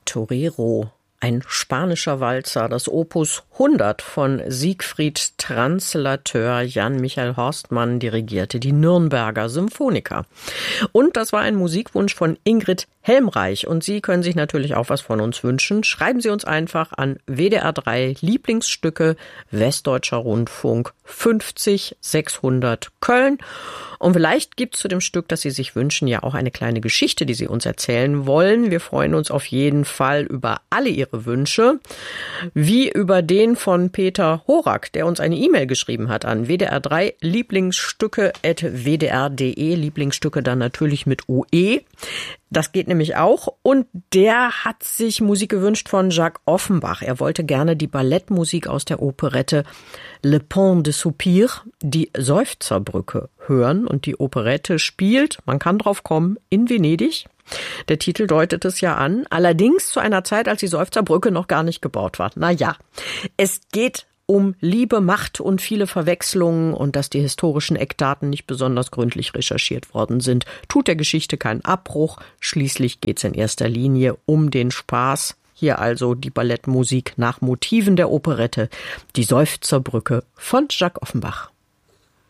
Torero, ein spanischer Walzer, das Opus 100 von Siegfried Translateur. Jan Michael Horstmann dirigierte die Nürnberger Symphoniker. Und das war ein Musikwunsch von Ingrid Helmreich. Und Sie können sich natürlich auch was von uns wünschen. Schreiben Sie uns einfach an WDR 3 Lieblingsstücke, Westdeutscher Rundfunk 50 600 Köln. Und vielleicht gibt es zu dem Stück, das Sie sich wünschen, ja auch eine kleine Geschichte, die Sie uns erzählen wollen. Wir freuen uns auf jeden Fall über alle Ihre Wünsche, wie über den von Peter Horak, der uns eine E-Mail geschrieben hat an WDR3 Lieblingsstücke@wdr.de. Lieblingsstücke dann natürlich mit UE. Das geht nämlich auch. Und der hat sich Musik gewünscht von Jacques Offenbach. Er wollte gerne die Ballettmusik aus der Operette Le Pont de Soupir, die Seufzerbrücke, hören. Und die Operette spielt, man kann drauf kommen, in Venedig. Der Titel deutet es ja an. Allerdings zu einer Zeit, als die Seufzerbrücke noch gar nicht gebaut war. Naja, es geht um Liebe, Macht und viele Verwechslungen und dass die historischen Eckdaten nicht besonders gründlich recherchiert worden sind, tut der Geschichte keinen Abbruch. Schließlich geht es in erster Linie um den Spaß. Hier also die Ballettmusik nach Motiven der Operette, die Seufzerbrücke von Jacques Offenbach.